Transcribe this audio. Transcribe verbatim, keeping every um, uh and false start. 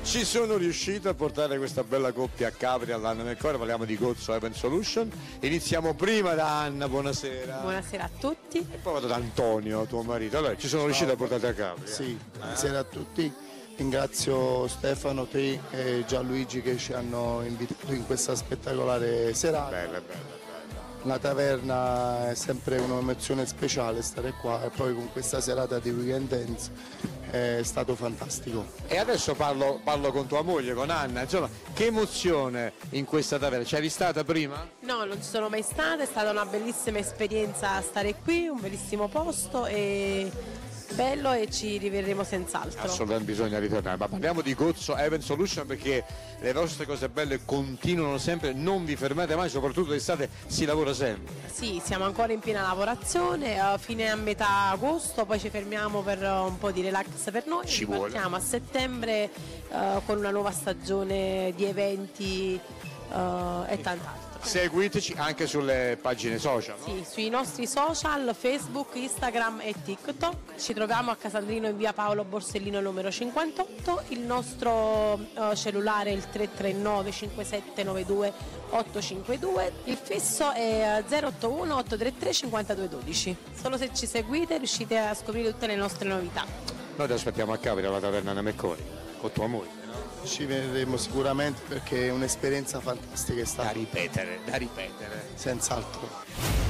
Ci sono riuscito a portare questa bella coppia a Capri all'anno nel cuore, parliamo di Gozzo Event Solution. Iniziamo prima da Anna, buonasera. Buonasera a tutti. E poi vado da Antonio, tuo marito. Allora, ci sono riuscito a portarti a Capri? Eh? Sì, buonasera a tutti. Ringrazio Stefano, te e Gianluigi che ci hanno invitato in questa spettacolare serata. Bella, bella, bella. La taverna è sempre un'emozione speciale stare qua e poi con questa serata di Weekend Dance è stato fantastico. E adesso parlo, parlo con tua moglie, con Anna, insomma, che emozione in questa taverna? C'eri stata prima? No, non ci sono mai stata, è stata una bellissima esperienza stare qui, un bellissimo posto e bello e ci riverremo senz'altro. Assolutamente bisogna ritornare, ma parliamo di Gozzo Event Solution perché le vostre cose belle continuano sempre, non vi fermate mai, soprattutto d'estate si lavora sempre. Sì, siamo ancora in piena lavorazione, a fine a metà agosto, poi ci fermiamo per un po' di relax per noi. Ci partiamo vuole. a settembre eh, con una nuova stagione di eventi eh, e tant'altro. Seguiteci anche sulle pagine social, no? Sì, sui nostri social, Facebook, Instagram e TikTok. Ci troviamo a Casandrino in via Paolo Borsellino numero cinquantotto. Il nostro eh, cellulare è il tre tre nove cinque sette nove due otto cinque due. Il fisso è zero otto uno otto tre tre cinque due uno due. Solo se ci seguite riuscite a scoprire tutte le nostre novità. Noi ti aspettiamo a Capri alla taverna Namecconi con tua moglie. Ci vedremo sicuramente perché è un'esperienza fantastica, è Da stata ripetere, da ripetere. senz'altro.